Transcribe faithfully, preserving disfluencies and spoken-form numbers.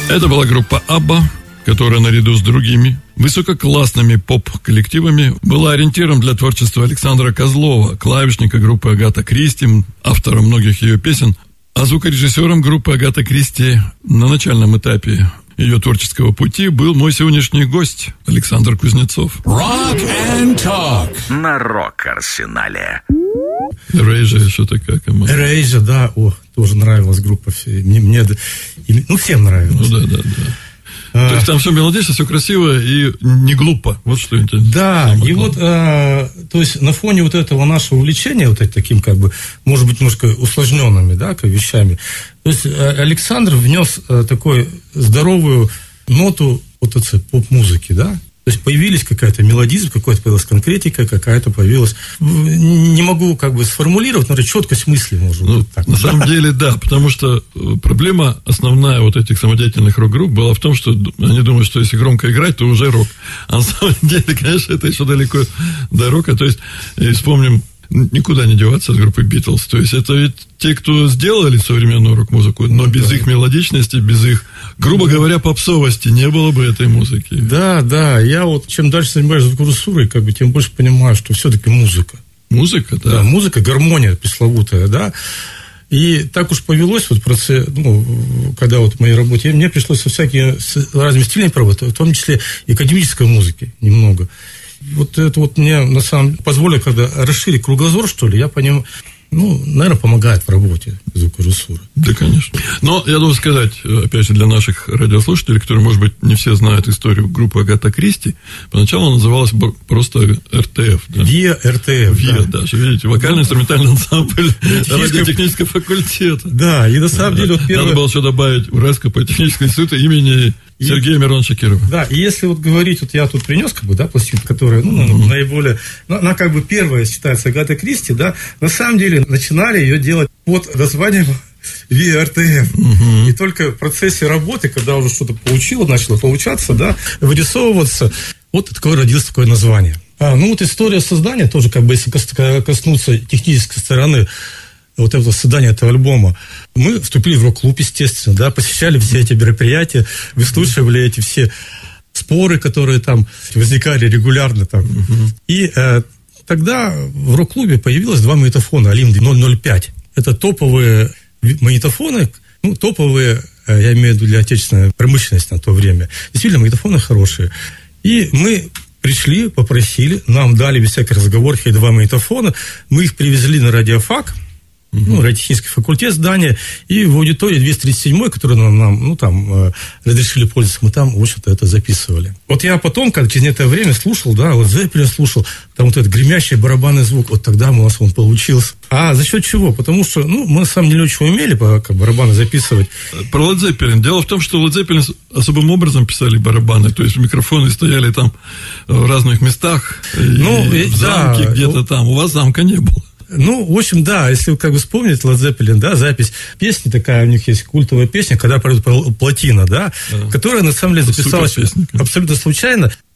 Это была группа Абба, которая наряду с другими высококлассными поп-коллективами была ориентиром для творчества Александра Козлова, клавишника группы Агата Кристи, автора многих ее песен, а звукорежиссером группы Агата Кристи на начальном этапе ее творческого пути был мой сегодняшний гость Александр Кузнецов. Rock and Talk на Рок-Арсенале. Erasure, что-то как? Erasure, да, о, тоже нравилась группа. Мне, мне, ну, всем нравилось. Ну, да, да, да. А, то есть там все мелодично, все красиво и не глупо. Вот что интересно. Да, и вот, а, то есть на фоне вот этого нашего увлечения, вот таким, как бы, может быть, немножко усложненными, да, как вещами, то есть Александр внес а, такую здоровую ноту вот этой поп-музыки, да. То есть появились какая-то мелодизм, какая-то появилась конкретика, какая-то появилась... Не могу как бы сформулировать, но четкость мысли, может быть. Ну, так. На самом деле, да, потому что проблема основная вот этих самодеятельных рок-групп была в том, что они думают, что если громко играть, то уже рок. А на самом деле, конечно, это еще далеко до рока. То есть, вспомним, никуда не деваться от группы Битлз. То есть, это ведь те, кто сделали современную рок-музыку, но ну, без да. их мелодичности, без их, грубо да. говоря, попсовости не было бы этой музыки. Да, да. Я вот чем дальше занимаюсь звукорежиссурой, как бы, тем больше понимаю, что все-таки музыка. Музыка, да. Да, музыка, гармония пресловутая, да. И так уж повелось вот процесс, ну, когда вот в моей работе, мне пришлось со всякими с разными стилями пробовать, в том числе и академической музыки немного. Вот это вот мне, на самом деле, позволило, когда расширить кругозор, что ли, я понимаю, ну, наверное, помогает в работе звукорежиссуры. Да, конечно. Но я должен сказать, опять же, для наших радиослушателей, которые, может быть, не все знают историю группы Агата Кристи, поначалу она называлась просто эр тэ эф. Да? ВИА эр тэ эф. ВИА, да. да. Видите, вокально-инструментальный ансамбль радиотехнического факультета. Да, и на самом деле вот первое... Надо было еще добавить УральСкого политехнического института имени Сергея Мироновича Кирова. Да, и если вот говорить, вот я тут принес, как бы, да, пластинку, которая, ну, mm-hmm. наиболее, ну, она как бы первая считается Агата Кристи, да, на самом деле начинали ее делать под названием ВИА эр тэ эф. Mm-hmm. И только в процессе работы, когда уже что-то получило, начало получаться, да, вырисовываться, вот такое родилось такое название. А, ну, вот история создания тоже, как бы, если коснуться технической стороны, вот это создание этого альбома. Мы вступили в рок-клуб, естественно, да, посещали все эти мероприятия, выслушивали эти все споры, которые там возникали регулярно там. Uh-huh. И э, тогда в рок-клубе появилось два магнитофона Олимп ноль ноль пять. Это топовые магнитофоны, ну, топовые, э, я имею в виду для отечественной промышленности на то время. Действительно, магнитофоны хорошие. И мы пришли, попросили, нам дали без всяких разговоров эти два магнитофона, мы их привезли на радиофак, Uh-huh. ну, радиотехнический факультет здания, и в аудитории двести тридцать семь, которую нам, нам ну, там, э, разрешили пользоваться, мы там, в общем-то, это записывали. Вот я потом, как через некоторое время слушал, да, вот Зеппелин слушал, там вот этот гремящий барабанный звук, вот тогда у нас он получился. А за счет чего? Потому что, ну, мы на самом деле очень умели как барабаны записывать. Про Led Zeppelin. Дело в том, что Led Zeppelin особым образом писали барабаны, то есть микрофоны стояли там в разных местах, ну, и в замке да, где-то там, у вас замка не было. Ну, в общем, да, если вы как бы вспомните Led Zeppelin, да, запись песни такая, у них есть культовая песня, когда пройдет плотина, да, да. которая на самом деле записалась абсолютно случайно.